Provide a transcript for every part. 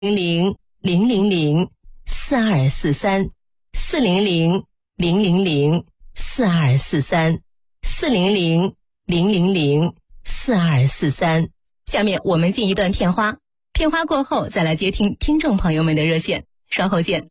400-000-4243，400-000-4243。下面我们进一段片花，片花过后再来接听听众朋友们的热线，稍后见。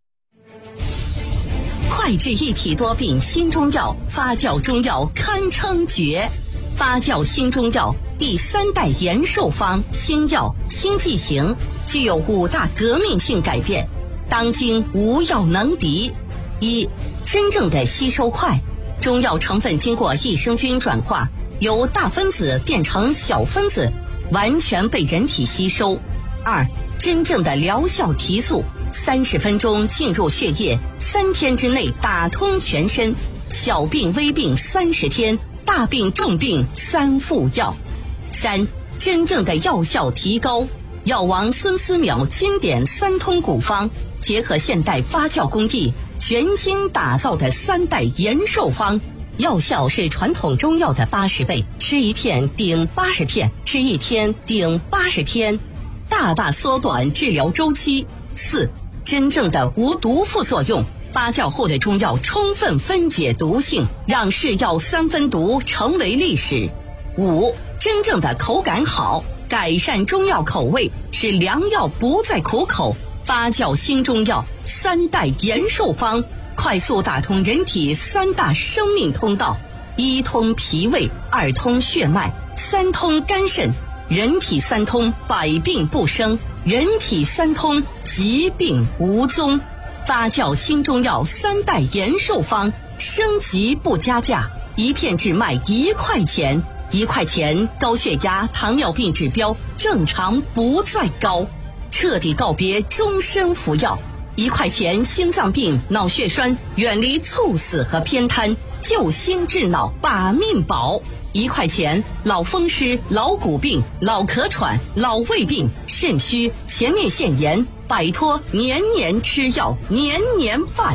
快治一体多病新中药，发酵中药堪称绝。发酵新中药第3代延寿方新药新剂型，具有5大革命性改变，当今无药能敌。一、真正的吸收快，中药成分经过益生菌转化，由大分子变成小分子，完全被人体吸收。2、真正的疗效提速，30分钟进入血液，3天之内打通全身，小病微病30天，大病重病3副药。3、真正的药效提高，药王孙思邈经典3通古方，结合现代发酵工艺，全新打造的3代延寿方，药效是传统中药的80倍，吃1片顶80片，吃1天顶80天，大大缩短治疗周期。4、真正的无毒副作用，发酵后的中药充分分解毒性，让是药3分毒成为历史。5、真正的口感好，改善中药口味，使良药不再苦口。发酵新中药3代延寿方，快速打通人体3大生命通道：1通脾胃，2通血脉，3通肝肾。人体3通，百病不生；人体3通，疾病无踪。发酵新中药3代延寿方，升级不加价，1片只卖1块钱，1块钱高血压、糖尿病指标正常不再高，彻底告别终身服药。1块钱心脏病、脑血栓远离猝死和偏瘫，救心治脑把命保。1块钱老风湿、老骨病、老咳喘、老胃病、肾虚、前列腺炎，摆脱年年吃药年年饭。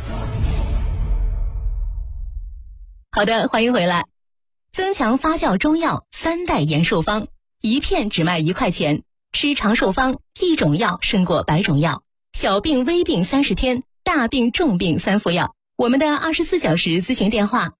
好的，欢迎回来。增强发酵中药3代延寿方，1片只卖1块钱，吃长寿方，1种药胜过100种药，小病微病30天，大病重病3副药。我们的24小时咨询电话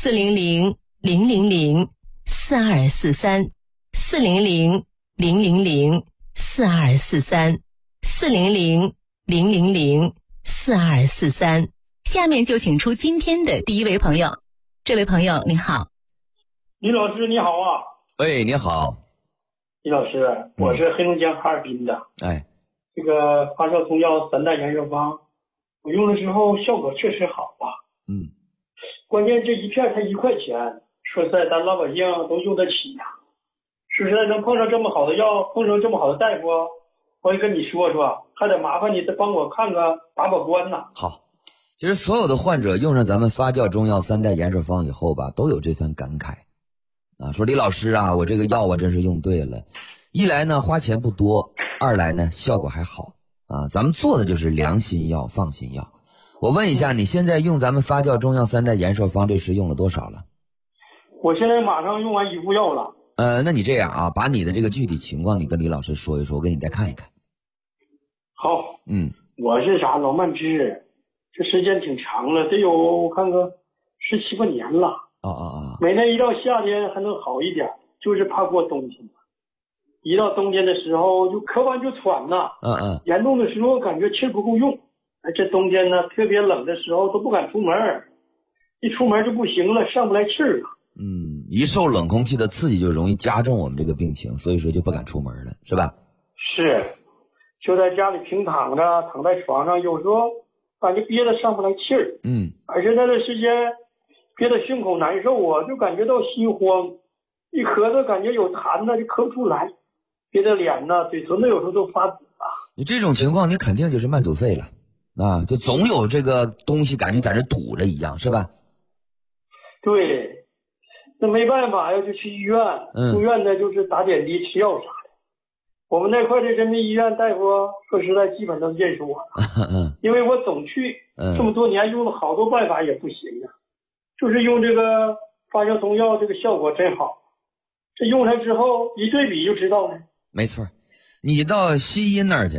400-000-4243，400-000-4243。下面就请出今天的第一位朋友。这位朋友你好。 李老师你好啊。 哎，你好。 李老师，我是黑龙江哈尔滨的。这个发酵中药3代延寿方，我用的时候效果确实好啊。关键这1片才1块钱，说实在咱老百姓都用得起呀。说实在能碰上这么好的药，碰上这么好的大夫，我也跟你说说，还得麻烦你再帮我看看把关呢。 好，其实所有的患者用上咱们发酵中药3代延寿方以后吧，都有这份感慨啊，说李老师啊，我这个药啊真是用对了，一来呢花钱不多，二来呢效果还好啊，咱们做的就是良心药放心药。我问一下，你现在用咱们发酵中药3代延寿方这时用了多少了？ 我现在马上用完1副药了。 那你这样啊，把你的这个具体情况你跟李老师说一说，我给你再看一看。 好。我是啥老慢支，这时间挺长了，得有我看看17、18年了。每年一到夏天还能好一点，就是怕过冬天。一到冬天的时候就咳完就喘呐。严重的时候感觉气儿不够用。这冬天呢特别冷的时候都不敢出门，一出门就不行了，上不来气儿了。 一受冷空气的刺激就容易加重我们这个病情，所以说就不敢出门了，是吧？ 是，就在家里平躺着，躺在床上，有时候感觉憋得上不来气儿。而且那段时间憋得胸口难受啊，就感觉到心慌，一咳嗽感觉有痰呢就咳不出来，憋得脸呢嘴唇子有时候都发紫啊。 你这种情况你肯定就是慢阻肺了啊，就总有这个东西感觉在这堵着一样，是吧？ 对，那没办法呀，就去医院。住院呢就是打点滴吃药啥的。我们那块的人民医院大夫说实在基本都认识我了。因为我总去，这么多年用了好多办法也不行啊，就是用这个发酵中药，这个效果真好。这用上之后一对比就知道了。 没错，你到西医那儿去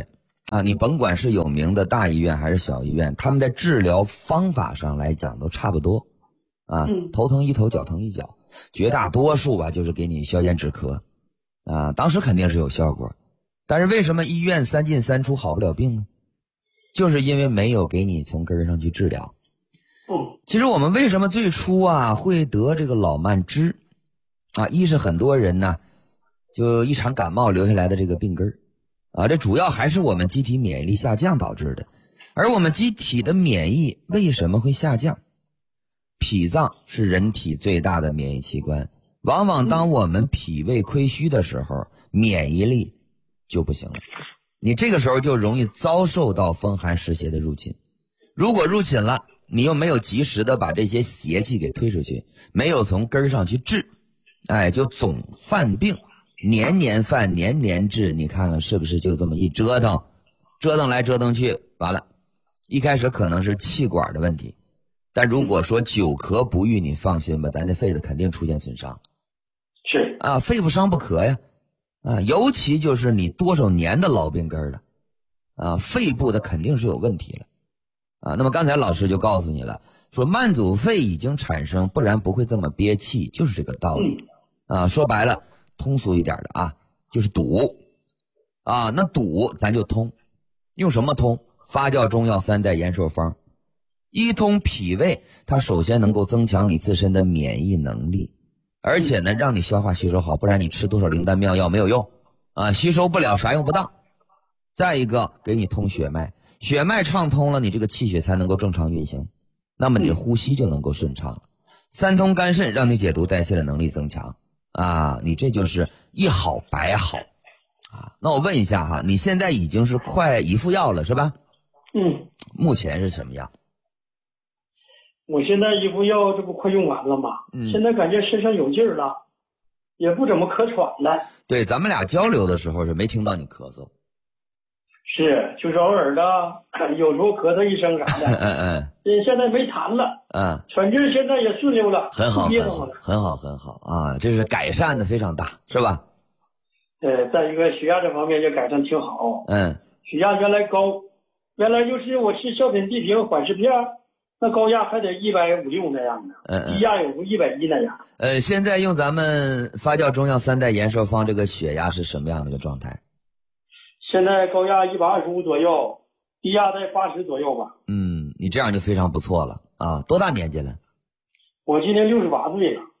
啊，你甭管是有名的大医院还是小医院，他们在治疗方法上来讲都差不多啊，头疼一头，脚疼一脚，绝大多数吧就是给你消炎止咳啊，当时肯定是有效果，但是为什么医院3进3出好不了病呢？就是因为没有给你从根上去治疗。其实我们为什么最初啊会得这个老慢支啊，一是很多人呢就一场感冒留下来的这个病根啊，这主要还是我们机体免疫力下降导致的。而我们机体的免疫为什么会下降？脾脏是人体最大的免疫器官，往往当我们脾胃亏虚的时候，免疫力就不行了，你这个时候就容易遭受到风寒湿邪的入侵。如果入侵了，你又没有及时的把这些邪气给推出去，没有从根上去治，就总犯病，年年犯，年年治，你看看是不是就这么一折腾，折腾来折腾去，完了，一开始可能是气管的问题，但如果说久咳不愈，你放心吧，咱这肺子肯定出现损伤。 是啊，肺不伤不咳呀，啊，尤其就是你多少年的老病根了，啊，肺部的肯定是有问题了。啊，那么刚才老师就告诉你了，说慢阻肺已经产生，不然不会这么憋气，就是这个道理。啊，说白了，通俗一点的啊，就是堵。啊，那堵咱就通，用什么通？发酵中药3代延寿方。一通脾胃，它首先能够增强你自身的免疫能力，而且呢，让你消化吸收好，不然你吃多少灵丹妙药没有用啊，吸收不了，啥用不当。再一个，给你通血脉。血脉畅通了，你这个气血才能够正常运行，那么你的呼吸就能够顺畅了。3通肝肾，让你解毒代谢的能力增强啊，你这就是一好百好啊。那我问一下哈，你现在已经是快1副药了是吧？目前是什么样？ 我现在1副药这不快用完了吗？现在感觉身上有劲儿了，也不怎么咳喘了。 对，咱们俩交流的时候是没听到你咳嗽。 是，就是偶尔的，有时候咳嗽一声啥的。现在没痰了。喘气现在也顺溜了。 很好，很好啊！这是改善的非常大，是吧？ 再一个血压这方面就改善挺好。血压原来高，原来就是我吃小品地平缓释片，那高压还得150、160那样的，低压有110那样。 现在用咱们发酵中药3代延寿方，这个血压是什么样的一个状态？ 现在高压125左右，低压在80左右吧。 你这样就非常不错了啊！多大年纪了？ 我今年68岁了。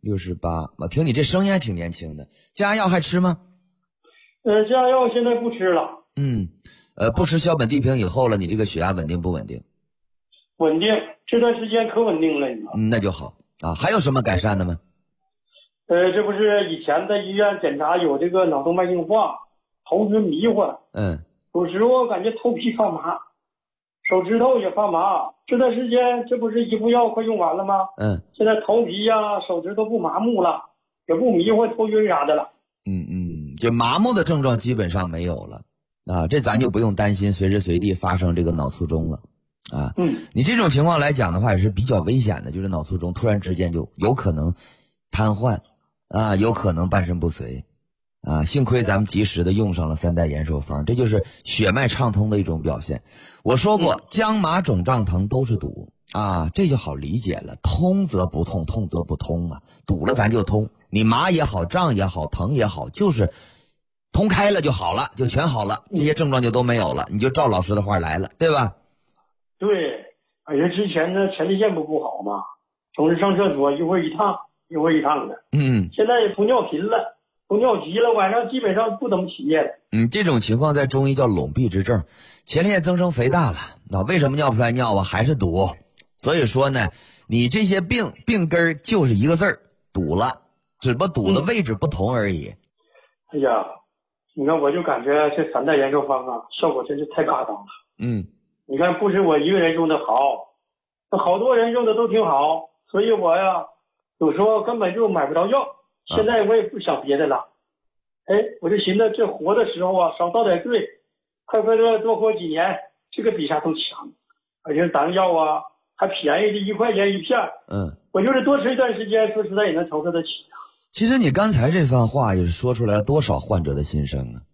68，我听你这声音还挺年轻的。降压药还吃吗？ 降压药现在不吃了。 不吃硝苯地平以后了，你这个血压稳定不稳定？ 稳定，这段时间可稳定了，你知道吗？ 那就好啊。还有什么改善的吗？ 这不是以前在医院检查有这个脑动脉硬化。头晕迷糊，有时候感觉头皮发麻，手指头也发麻。这段时间这不是1副药快用完了吗？现在头皮呀、手指头不麻木了，也不迷糊、头晕啥的了。 就麻木的症状基本上没有了啊，这咱就不用担心随时随地发生这个脑卒中了啊。你这种情况来讲的话也是比较危险的，就是脑卒中突然之间就有可能瘫痪啊，有可能半身不遂。幸亏咱们及时的用上了3代延寿方，这就是血脉畅通的一种表现。我说过，僵麻肿胀疼都是堵啊，这就好理解了。通则不痛，痛则不通嘛。堵了咱就通，你麻也好，胀也好，疼也好，就是通开了就好了，就全好了，这些症状就都没有了，你就照老师的话来了，对吧？ 对，而且之前呢前列腺不好嘛，总是上厕所一会儿一趟的。现在也不尿频了。不尿急了，晚上基本上不怎么起夜了。 这种情况在中医叫笼闭之症，前列腺增生肥大了，那为什么尿不出来尿啊？还是堵。所以说呢，你这些病根就是一个字儿，堵了，只不过堵的位置不同而已。 哎呀，你看我就感觉这3代延寿方啊，效果真是太夸张了。你看不是我一个人用的好，那好多人用的都挺好，所以我呀有时候根本就买不着药。现在我也不想别的了，我就寻思这活的时候啊，少遭点罪，快多活几年，这个比啥都强，而且咱药啊还便宜的1块钱1片。我就是多吃一段时间，说实在也能承受得起。 其实你刚才这番话也是说出来了多少患者的心声啊！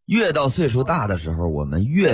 越到岁数大的时候，我们越